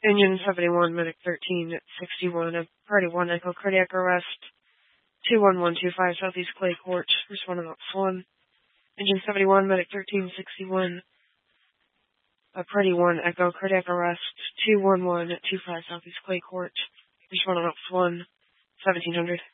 Engine 71, Medic 1361, a Party 1 Echo Cardiac Arrest, 21125 Southeast Clay Court, responding up 1. Engine 71, Medic 1361, a Party 1 Echo Cardiac Arrest, 21125 Southeast Clay Court, responding up 1, 1700.